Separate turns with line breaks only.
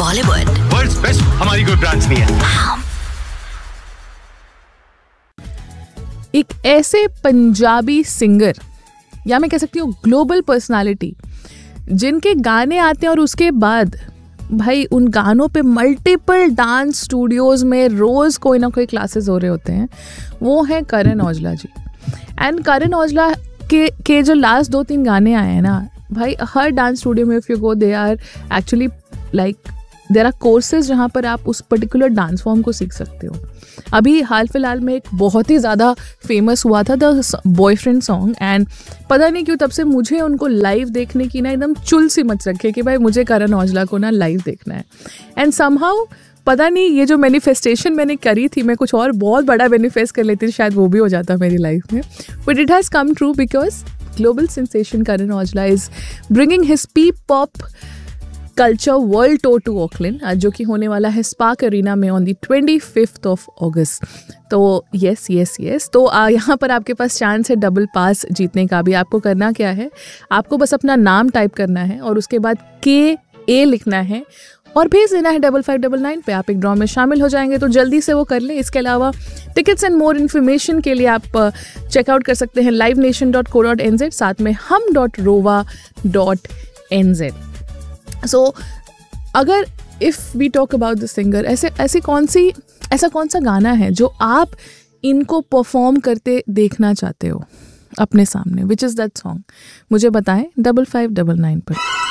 Bollywood.
World's best हमारी कोई branch नहीं है।
एक ऐसे पंजाबी सिंगर या मैं कह सकती हूँ ग्लोबल पर्सनालिटी जिनके गाने आते हैं और उसके बाद भाई उन गानों पे मल्टीपल डांस स्टूडियोज़ में रोज़ कोई ना कोई क्लासेस हो रहे होते हैं, वो है करण औजला जी। एंड करण औजला के जो लास्ट 2-3 गाने आए हैं ना भाई, हर डांस स्टूडियो में if you go they are actually like there are courses जहाँ पर आप उस पर्टिकुलर डांस फॉर्म को सीख सकते हो। अभी हाल फिलहाल में एक बहुत ही ज़्यादा फेमस हुआ था द बॉयफ्रेंड सॉन्ग, एंड पता नहीं क्यों तब से मुझे उनको लाइव देखने की ना एकदम चुल सी मच रखी है कि भाई मुझे करण औजला को ना लाइव देखना है। एंड समहाउ पता नहीं ये जो मैनिफेस्टेशन मैंने करी थी, मैं कुछ और बहुत बड़ा मैनिफेस्ट कर लेती थी, शायद वो भी हो जाता मेरी लाइफ में, but it has come true because global sensation Karan Aujla is bringing his pop culture world tour to Auckland, जो कि होने वाला है स्पार्क अरीना में on the 25th of August। तो यस तो यहाँ पर आपके पास चांस है डबल पास जीतने का। भी आपको करना क्या है, आपको बस अपना नाम टाइप करना है और उसके बाद KA लिखना है और भेज देना है 5599 पे। आप एक ड्रॉ में शामिल हो जाएंगे, तो जल्दी से वो कर लें। इसके अलावा टिकट्स एंड मोर इन्फॉर्मेशन के लिए आप चेकआउट कर सकते हैं livenation.co.nz, साथ में hum.rova.nz। सो अगर if we talk about the singer, ऐसा कौन सा गाना है जो आप इनको परफॉर्म करते देखना चाहते हो अपने सामने, विच इज़ दैट सॉन्ग, मुझे बताएं 5599 पर।